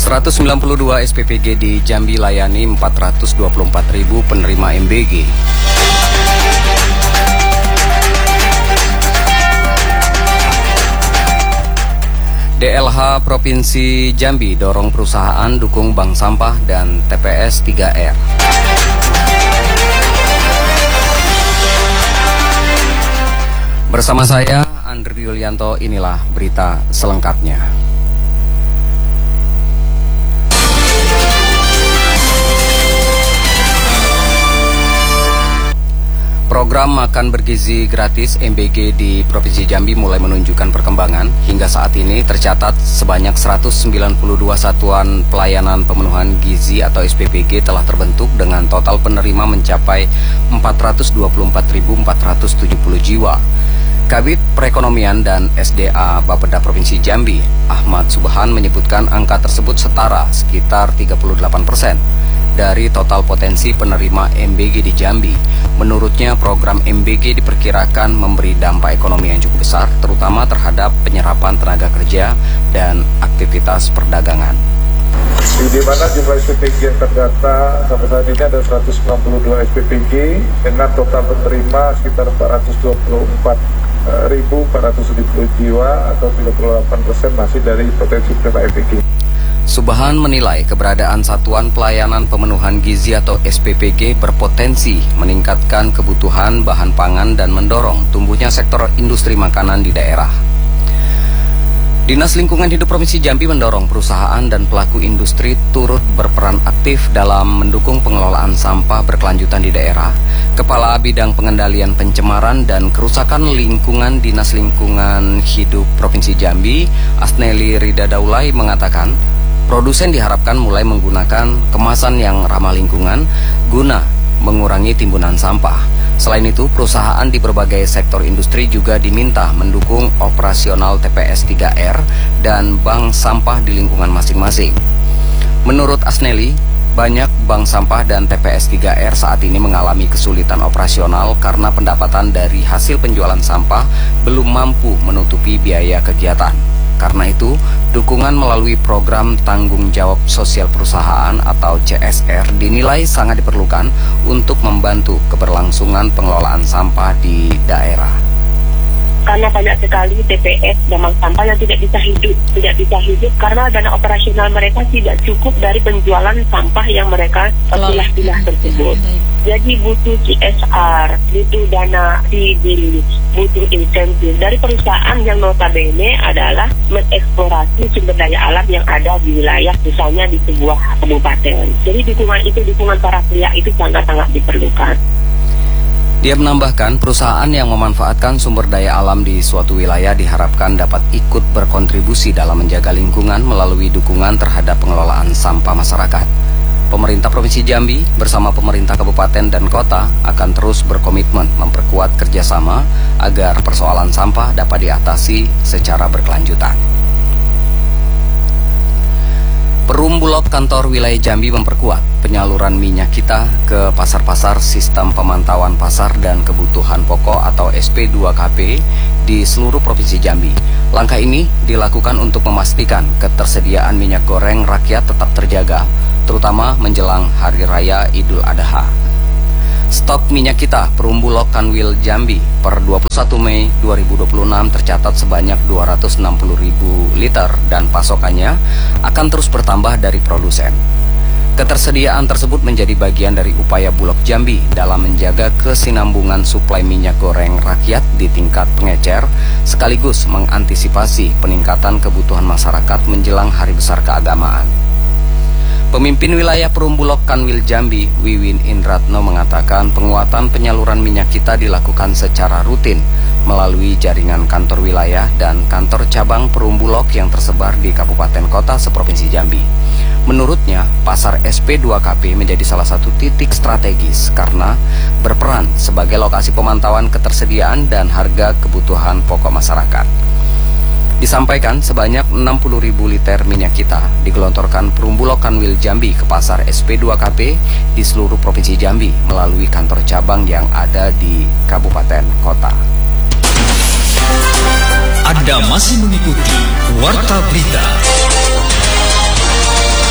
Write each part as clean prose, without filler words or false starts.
192 SPPG di Jambi layani 424.000 penerima MBG. DLH Provinsi Jambi dorong perusahaan dukung bank sampah dan TPS 3R. Bersama saya, Andri Yulianto, inilah berita selengkapnya. Program makan bergizi gratis MBG di Provinsi Jambi mulai menunjukkan perkembangan. Hingga saat ini tercatat sebanyak 192 satuan pelayanan pemenuhan gizi atau SPPG telah terbentuk dengan total penerima mencapai 424.470 jiwa. Kabid Perekonomian dan SDA Bapeda Provinsi Jambi, Ahmad Subhan, menyebutkan angka tersebut setara sekitar 38% dari total potensi penerima MBG di Jambi. Menurutnya, program MBG diperkirakan memberi dampak ekonomi yang cukup besar, terutama terhadap penyerapan tenaga kerja dan aktivitas perdagangan. Di mana jumlah SPPG yang terdata sampai saat ini ada 192 SPPG dengan total penerima sekitar 424.470 jiwa atau 38% masih dari potensi penerima MBG. Subhan menilai keberadaan Satuan Pelayanan Pemenuhan Gizi atau SPPG berpotensi meningkatkan kebutuhan bahan pangan dan mendorong tumbuhnya sektor industri makanan di daerah. Dinas Lingkungan Hidup Provinsi Jambi mendorong perusahaan dan pelaku industri turut berperan aktif dalam mendukung pengelolaan sampah berkelanjutan di daerah. Kepala Bidang Pengendalian Pencemaran dan Kerusakan Lingkungan Dinas Lingkungan Hidup Provinsi Jambi, Asneli Rida Daulay, mengatakan produsen diharapkan mulai menggunakan kemasan yang ramah lingkungan guna mengurangi timbunan sampah. Selain itu, perusahaan di berbagai sektor industri juga diminta mendukung operasional TPS 3R dan bank sampah di lingkungan masing-masing. Menurut Asneli, banyak bank sampah dan TPS 3R saat ini mengalami kesulitan operasional karena pendapatan dari hasil penjualan sampah belum mampu menutupi biaya kegiatan. Karena itu, dukungan melalui program tanggung jawab sosial perusahaan atau CSR dinilai sangat diperlukan untuk membantu keberlangsungan pengelolaan sampah di daerah. Karena banyak sekali TPS dan bank sampah yang tidak bisa hidup karena dana operasional mereka tidak cukup dari penjualan sampah yang mereka pilah-pilah tersebut. Jadi butuh CSR, butuh dana CD, butuh insentif dari perusahaan yang notabene adalah mengeksplorasi sumber daya alam yang ada di wilayah, misalnya di sebuah kabupaten. Jadi dukungan para pihak itu sangat-sangat diperlukan. Dia menambahkan, perusahaan yang memanfaatkan sumber daya alam di suatu wilayah diharapkan dapat ikut berkontribusi dalam menjaga lingkungan melalui dukungan terhadap pengelolaan sampah masyarakat. Pemerintah Provinsi Jambi bersama pemerintah kabupaten dan kota akan terus berkomitmen memperkuat kerjasama agar persoalan sampah dapat diatasi secara berkelanjutan. Perum Bulog Kantor Wilayah Jambi memperkuat penyaluran minyak kita ke pasar-pasar sistem pemantauan pasar dan kebutuhan pokok atau SP2KP di seluruh Provinsi Jambi. Langkah ini dilakukan untuk memastikan ketersediaan minyak goreng rakyat tetap terjaga, terutama menjelang Hari Raya Idul Adha. Stok minyak kita Perum Bulog Kanwil Jambi per 21 Mei 2026 tercatat sebanyak 260.000 liter dan pasokannya akan terus bertambah dari produsen. Ketersediaan tersebut menjadi bagian dari upaya Bulog Jambi dalam menjaga kesinambungan suplai minyak goreng rakyat di tingkat pengecer sekaligus mengantisipasi peningkatan kebutuhan masyarakat menjelang hari besar keagamaan. Pemimpin wilayah Perum Bulog Kanwil Jambi, Wiwin Indratno, mengatakan penguatan penyaluran minyak kita dilakukan secara rutin melalui jaringan kantor wilayah dan kantor cabang Perum Bulog yang tersebar di kabupaten kota seprovinsi Jambi. Menurutnya, pasar SP2KP menjadi salah satu titik strategis karena berperan sebagai lokasi pemantauan ketersediaan dan harga kebutuhan pokok masyarakat. Disampaikan sebanyak 60.000 liter minyak kita digelontorkan Perum Bulog Kanwil Jambi ke pasar SP2KP di seluruh Provinsi Jambi melalui kantor cabang yang ada di kabupaten kota. Anda masih mengikuti Warta Berita.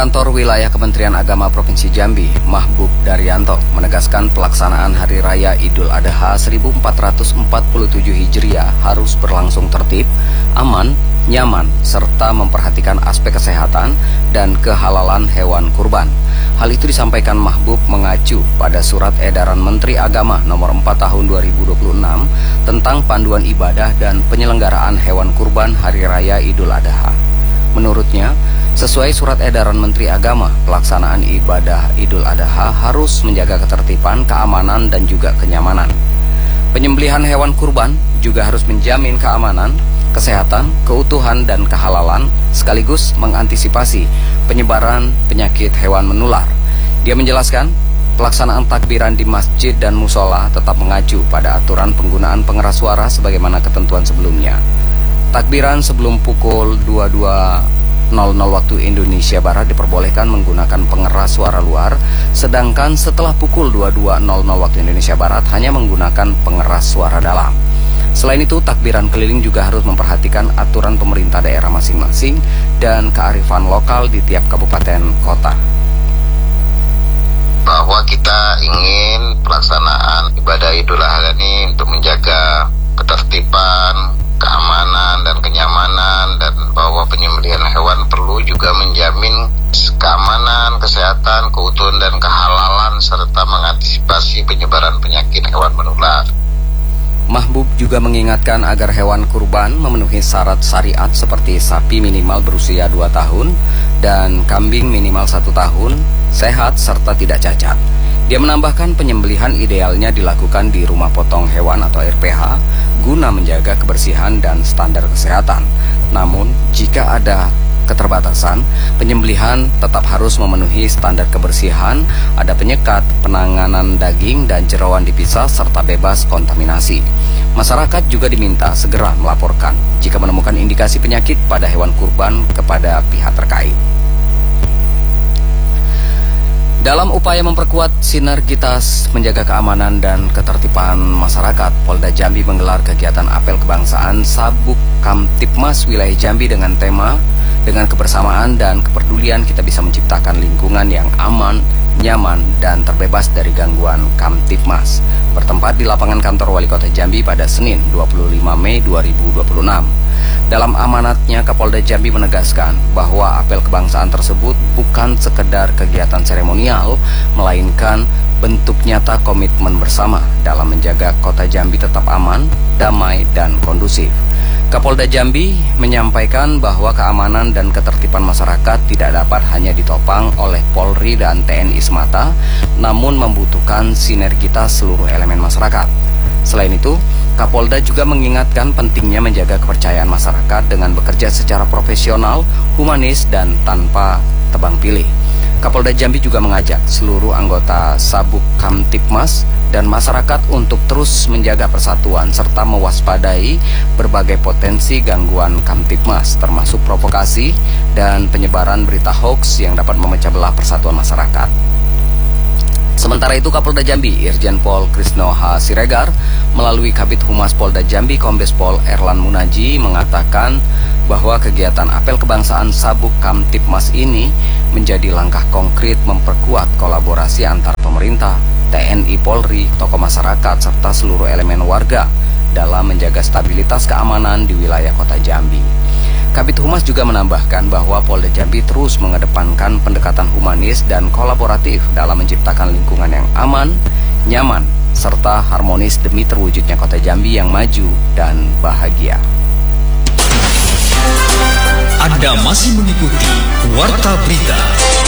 Kantor Wilayah Kementerian Agama Provinsi Jambi, Mahbub Daryanto, menegaskan pelaksanaan Hari Raya Idul Adha 1447 Hijriah harus berlangsung tertib, aman, nyaman, serta memperhatikan aspek kesehatan dan kehalalan hewan kurban. Hal itu disampaikan Mahbub mengacu pada Surat Edaran Menteri Agama Nomor 4 Tahun 2026 tentang panduan ibadah dan penyelenggaraan hewan kurban Hari Raya Idul Adha. Menurutnya, sesuai Surat Edaran Menteri Agama, pelaksanaan ibadah Idul Adha harus menjaga ketertiban, keamanan, dan juga kenyamanan. Penyembelihan hewan kurban juga harus menjamin keamanan, kesehatan, keutuhan, dan kehalalan, sekaligus mengantisipasi penyebaran penyakit hewan menular. Dia menjelaskan, pelaksanaan takbiran di masjid dan musola tetap mengacu pada aturan penggunaan pengeras suara sebagaimana ketentuan sebelumnya. Takbiran sebelum pukul 22.00 waktu Indonesia Barat diperbolehkan menggunakan pengeras suara luar, sedangkan setelah pukul 22.00 waktu Indonesia Barat hanya menggunakan pengeras suara dalam. Selain itu, takbiran keliling juga harus memperhatikan aturan pemerintah daerah masing-masing dan kearifan lokal di tiap kabupaten kota. Bahwa kita ingin pelaksanaan ibadah Idul Adha ini untuk menjaga ketertiban, keamanan, dan kenyamanan, dan bahwa penyembelihan hewan perlu juga menjamin keamanan, kesehatan, keutuhan, dan kehalalan, serta mengantisipasi penyebaran penyakit hewan menular. Mahbub juga mengingatkan agar hewan kurban memenuhi syarat syariat seperti sapi minimal berusia 2 tahun dan kambing minimal 1 tahun, sehat serta tidak cacat. Dia menambahkan penyembelihan idealnya dilakukan di rumah potong hewan atau RPH guna menjaga kebersihan dan standar kesehatan. Namun, jika ada keterbatasan, penyembelihan tetap harus memenuhi standar kebersihan, ada penyekat, penanganan daging dan jerawan dipisah serta bebas kontaminasi. Masyarakat juga diminta segera melaporkan jika menemukan indikasi penyakit pada hewan kurban kepada pihak terkait. Dalam upaya memperkuat sinergitas menjaga keamanan dan ketertiban masyarakat, Polda Jambi menggelar kegiatan apel kebangsaan Sabuk Kamtipmas Wilayah Jambi dengan tema "Dengan kebersamaan dan kepedulian kita bisa menciptakan lingkungan yang aman, nyaman, dan terbebas dari gangguan Kamtipmas", bertempat di lapangan kantor Wali Kota Jambi pada Senin 25 Mei 2026. Dalam amanatnya, Kapolda Jambi menegaskan bahwa apel kebangsaan tersebut bukan sekedar kegiatan seremonial, melainkan bentuk nyata komitmen bersama dalam menjaga Kota Jambi tetap aman, damai, dan kondusif. Kapolda Jambi menyampaikan bahwa keamanan dan ketertiban masyarakat tidak dapat hanya ditopang oleh Polri dan TNI semata, namun membutuhkan sinergitas seluruh elemen masyarakat. Selain itu, Kapolda juga mengingatkan pentingnya menjaga kepercayaan masyarakat dengan bekerja secara profesional, humanis, dan tanpa tebang pilih. Kapolda Jambi juga mengajak seluruh anggota Sabuk Kamtipmas dan masyarakat untuk terus menjaga persatuan serta mewaspadai berbagai potensi gangguan Kamtipmas, termasuk provokasi dan penyebaran berita hoax yang dapat memecah belah persatuan masyarakat. Sementara itu, Kapolda Jambi Irjen Pol Krisno H. Siregar melalui Kabid Humas Polda Jambi Kombes Pol Erlan Munaji mengatakan bahwa kegiatan apel kebangsaan Sabuk Kamtipmas ini menjadi langkah konkret memperkuat kolaborasi antar pemerintah, TNI, Polri, tokoh masyarakat, serta seluruh elemen warga dalam menjaga stabilitas keamanan di wilayah Kota Jambi. Kabid Humas juga menambahkan bahwa Polda Jambi terus mengedepankan pendekatan humanis dan kolaboratif dalam menciptakan lingkungan yang aman, nyaman, serta harmonis demi terwujudnya Kota Jambi yang maju dan bahagia. Anda masih mengikuti Warta Berita.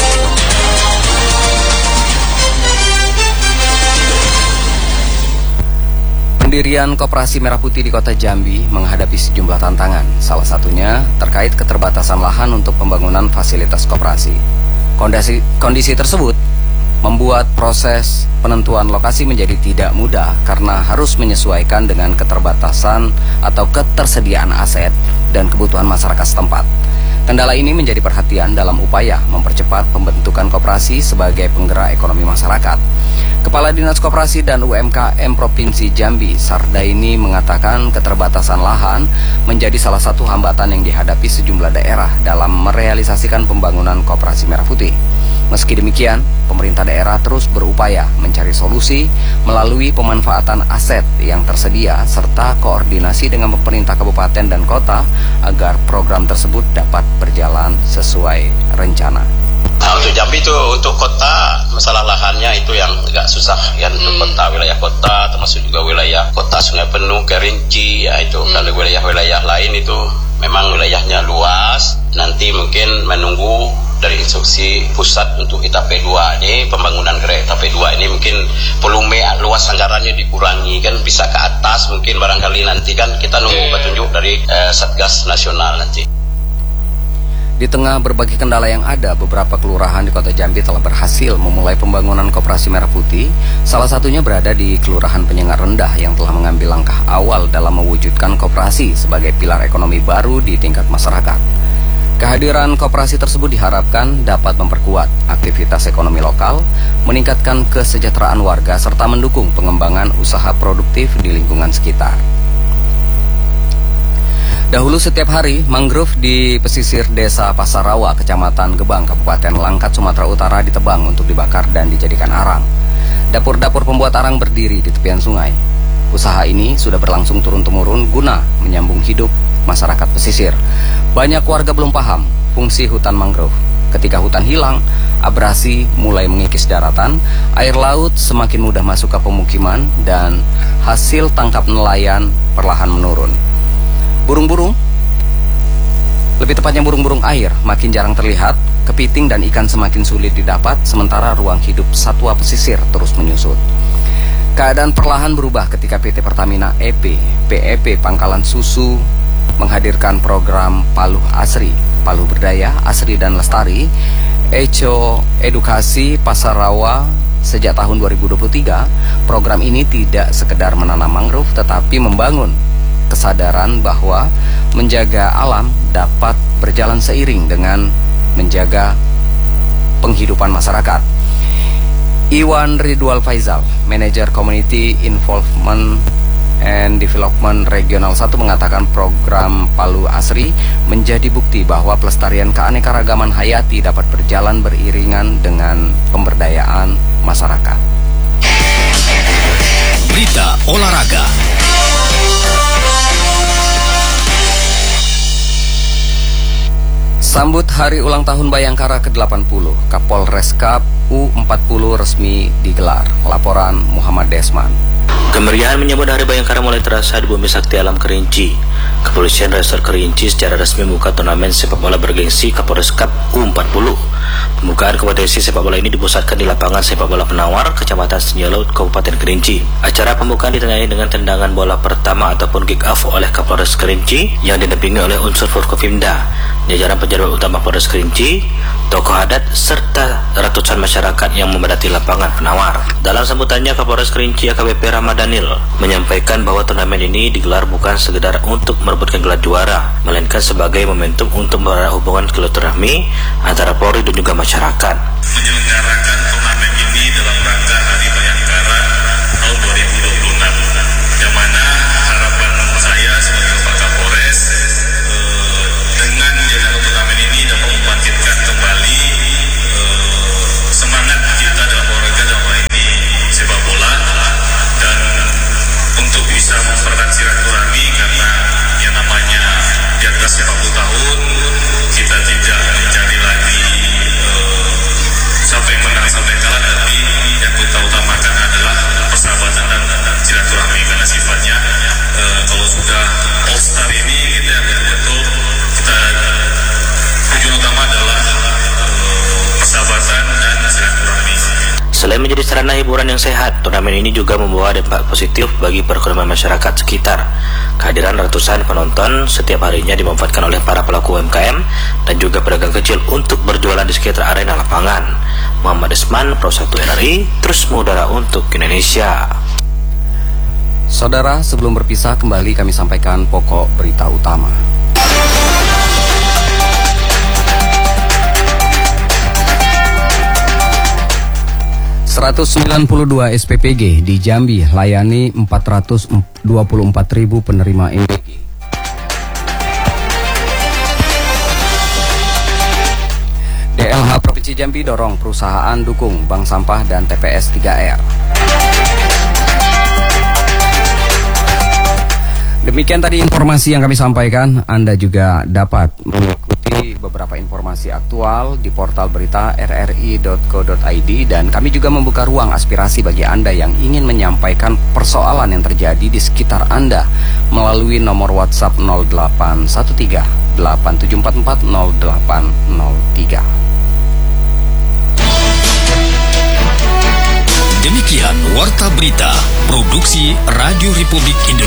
Pendirian Koperasi Merah Putih di Kota Jambi menghadapi sejumlah tantangan, salah satunya terkait keterbatasan lahan untuk pembangunan fasilitas koperasi. Kondisi tersebut membuat proses penentuan lokasi menjadi tidak mudah karena harus menyesuaikan dengan keterbatasan atau ketersediaan aset dan kebutuhan masyarakat setempat. Kendala ini menjadi perhatian dalam upaya mempercepat pembentukan koperasi sebagai penggerak ekonomi masyarakat. Kepala Dinas Koperasi dan UMKM Provinsi Jambi, Sardaini, mengatakan keterbatasan lahan menjadi salah satu hambatan yang dihadapi sejumlah daerah dalam merealisasikan pembangunan koperasi merah putih. Meski demikian, pemerintah daerah terus berupaya mencari solusi melalui pemanfaatan aset yang tersedia serta koordinasi dengan pemerintah kabupaten dan kota agar program tersebut dapat berjalan sesuai rencana. Nah, untuk Jambi itu, untuk kota, masalah lahannya itu yang agak susah ya, untuk kota, wilayah kota, termasuk juga wilayah kota Sungai Penuh, Kerinci, ya itu. Kalau wilayah-wilayah lain itu memang wilayahnya luas, nanti mungkin menunggu dari instruksi pusat untuk ITP 2 ini, pembangunan kereta ITP 2 ini mungkin volume luas anggarannya dikurangi, kan bisa ke atas mungkin barangkali nanti, kan kita nunggu petunjuk dari Satgas Nasional nanti. Di tengah berbagai kendala yang ada, beberapa kelurahan di Kota Jambi telah berhasil memulai pembangunan koperasi merah putih. Salah satunya berada di Kelurahan Penyengat Rendah yang telah mengambil langkah awal dalam mewujudkan koperasi sebagai pilar ekonomi baru di tingkat masyarakat. Kehadiran koperasi tersebut diharapkan dapat memperkuat aktivitas ekonomi lokal, meningkatkan kesejahteraan warga, serta mendukung pengembangan usaha produktif di lingkungan sekitar. Dahulu setiap hari, mangrove di pesisir desa Pasarawa, Kecamatan Gebang, Kabupaten Langkat, Sumatera Utara ditebang untuk dibakar dan dijadikan arang. Dapur-dapur pembuat arang berdiri di tepian sungai. Usaha ini sudah berlangsung turun-temurun guna menyambung hidup masyarakat pesisir. Banyak warga belum paham fungsi hutan mangrove. Ketika hutan hilang, abrasi mulai mengikis daratan, air laut semakin mudah masuk ke pemukiman, dan hasil tangkap nelayan perlahan menurun. Burung-burung, lebih tepatnya burung-burung air, makin jarang terlihat, kepiting dan ikan semakin sulit didapat, sementara ruang hidup satwa pesisir terus menyusut. Keadaan perlahan berubah ketika PT Pertamina EP, PEP Pangkalan Susu menghadirkan program Paluh Asri, Paluh Berdaya, Asri dan Lestari, Eco Edukasi Pasarawa. Sejak tahun 2023, program ini tidak sekedar menanam mangrove, tetapi membangun kesadaran bahwa menjaga alam dapat berjalan seiring dengan menjaga penghidupan masyarakat. Iwan Ridwal Faizal, Manajer Community Involvement and Development Regional 1, mengatakan program Paluh Asri menjadi bukti bahwa pelestarian keanekaragaman hayati dapat berjalan beriringan dengan pemberdayaan masyarakat. Berita olahraga. Sambut hari ulang tahun Bayangkara ke-80, Kapolres Cup U40 resmi digelar. Laporan Muhammad Desman. Kemeriahan menyambut Hari Bayangkara mulai terasa di Bumi Sakti Alam Kerinci. Kepolisian Resor Kerinci secara resmi membuka turnamen sepak bola bergengsi Kapolres Cup U40. Pembukaan kompetisi sepak bola ini dipusatkan di lapangan sepak bola Penawar, Kecamatan Senyalaut, Kabupaten Kerinci. Acara pembukaan ditandai dengan tendangan bola pertama ataupun kick off oleh Kapolres Kerinci yang didampingi oleh unsur Forkopimda, jajaran pejabat utama Polres Kerinci, tokoh adat, serta ratusan masyarakat yang memadati lapangan Penawar. Dalam sambutannya, Kapolres Kerinci AKBP Ramadhanil menyampaikan bahwa turnamen ini digelar bukan sekedar untuk merebutkan gelar juara, melainkan sebagai momentum untuk mempererat hubungan silaturahmi antara Polri dan juga masyarakat. Menyelenggarakan turnamen ini dalam rangka Hari Bayangkara tahun 2026, yang mana harapan saya sebagai Pak Kapolres dengan menjalankan turnamen ini dapat membangkitkan kembali semangat kita dalam olahraga, dalam hal ini sepak bola, dan untuk bisa mempererat silaturahmi, karena yang namanya di atas 40 tahun kita tidak mencari lagi siapa yang menang, siapa yang kalah, tapi yang kita utamakan adalah persahabatan dan silaturahmi, karena sifatnya kalau sudah All Star ini kita betul-betul kita tujuan utama adalah persahabatan dan silaturahmi. Selain menjadi sarana hiburan yang sehat, turnamen ini juga membawa dampak positif bagi perekonomian masyarakat sekitar. Kehadiran ratusan penonton setiap harinya dimanfaatkan oleh para pelaku UMKM dan juga pedagang kecil untuk berjualan di sekitar arena lapangan. Muhammad Desman, Pro 1 RRI, terus mengudara untuk Indonesia. Saudara, sebelum berpisah kembali kami sampaikan pokok berita utama. 192 SPPG di Jambi layani 424.000 penerima MBG. DLH Provinsi Jambi dorong perusahaan dukung bank sampah dan TPS 3R. Demikian tadi informasi yang kami sampaikan. Anda juga dapat mengikuti beberapa informasi aktual di portal berita rri.co.id, dan kami juga membuka ruang aspirasi bagi Anda yang ingin menyampaikan persoalan yang terjadi di sekitar Anda melalui nomor WhatsApp 0813 8744 0803. Demikian Warta Berita Produksi Radio Republik Indonesia.